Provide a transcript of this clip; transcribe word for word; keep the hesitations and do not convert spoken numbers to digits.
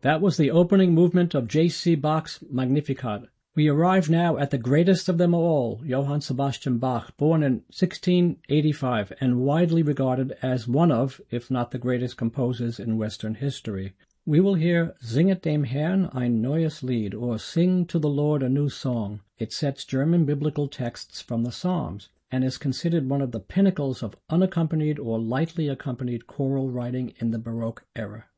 That was the opening movement of J C Bach's Magnificat. We arrive now at the greatest of them all, Johann Sebastian Bach, born in sixteen eighty-five and widely regarded as one of, if not the greatest composers in Western history. We will hear Singet dem Herrn ein neues Lied, or Sing to the Lord a New Song. It sets German biblical texts from the Psalms, and is considered one of the pinnacles of unaccompanied or lightly accompanied choral writing in the Baroque era.